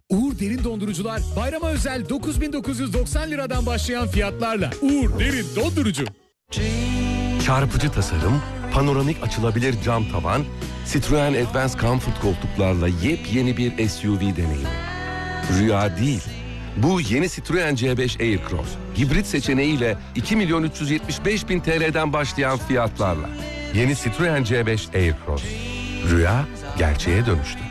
Uğur Derin Dondurucular bayrama özel 9.990 liradan başlayan fiyatlarla. Uğur Derin Dondurucu. Çarpıcı tasarım, panoramik açılabilir cam tavan, Citroen Advance Comfort koltuklarla yepyeni bir SUV deneyimi. Rüya değil. Bu yeni Citroen C5 Aircross, hibrit seçeneğiyle 2.375.000 TL'den başlayan fiyatlarla. Yeni Citroen C5 Aircross. Rüya gerçeğe dönüştü.